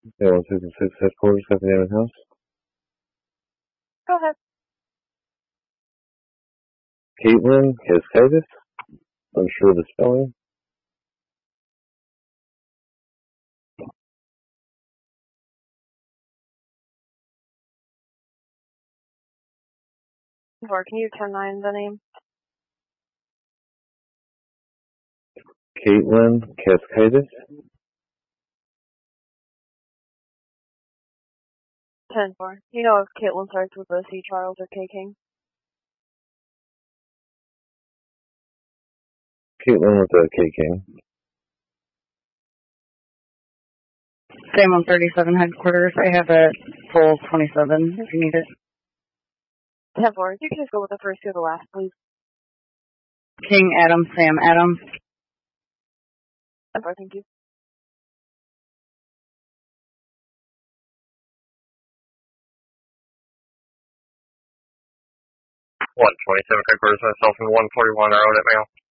Yeah, 166 headquarters, got the name of the house. Go ahead. Caitlin Cascadis. Unsure of the spelling. Or can you 10-9 the name? Caitlin Cascadis. 10-4. You know if Caitlin starts with a C. Charles or K. King? Caitlin with a K King. Same on 37 headquarters. I have a full 27 if you need it. 10-4. You can just go with the first to the last, please. King Adam, Sam Adam. 10-4, thank you. 127 headquarters, myself, and 141 are out at mail.